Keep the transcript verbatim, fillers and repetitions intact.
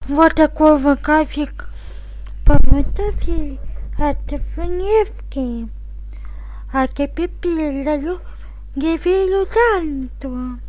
Вот такой вот график фотографий от Фаневки. А теперь передаю Гевелю Данту.